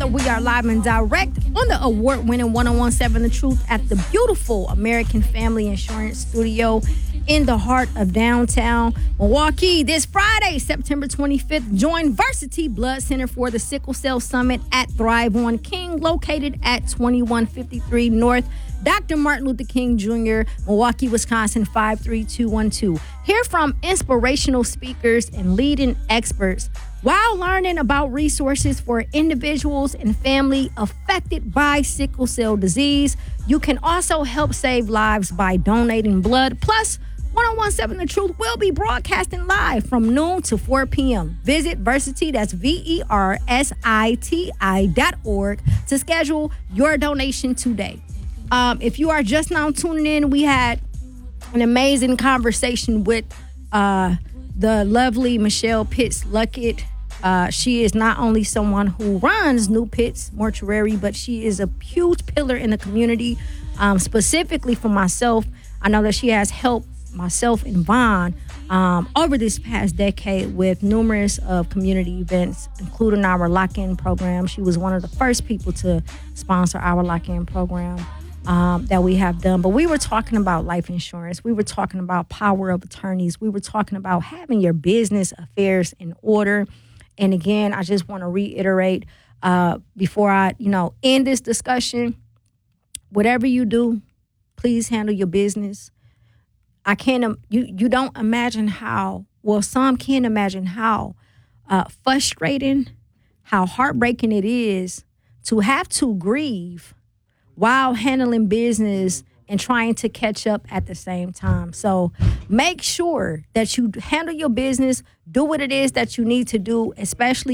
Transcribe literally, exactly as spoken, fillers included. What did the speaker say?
together. We are live and direct on the award-winning one oh one point seven The Truth at the beautiful American Family Insurance Studio in the heart of downtown Milwaukee. This Friday, September twenty-fifth, join Versity Blood Center for the Sickle Cell Summit at Thrive on King, located at twenty-one fifty-three North Doctor Martin Luther King Junior, Milwaukee, Wisconsin, five three two one two. Hear from inspirational speakers and leading experts while learning about resources for individuals and family affected by sickle cell disease. You can also help save lives by donating blood. Plus, one oh one point seven The Truth will be broadcasting live from noon to four p.m. Visit Versity, that's V E R S I T I dot org, to schedule your donation today. Um, if you are just now tuning in, we had an amazing conversation with uh, the lovely Michelle Pitts Luckett. Uh, she is not only someone who runs New Pitts Mortuary, but she is a huge pillar in the community. Um, specifically for myself, I know that she has helped myself and Vaughn um, over this past decade with numerous of community events, including our lock-in program. She was one of the first people to sponsor our lock-in program um, that we have done. But we were talking about life insurance. We were talking about power of attorneys. We were talking about having your business affairs in order. And again, I just want to reiterate uh, before I, you know, end this discussion, whatever you do, please handle your business. I can't, um, you, you don't imagine how, well, some can't imagine how uh, frustrating, how heartbreaking it is to have to grieve while handling business and trying to catch up at the same time. So make sure that you handle your business, do what it is that you need to do, especially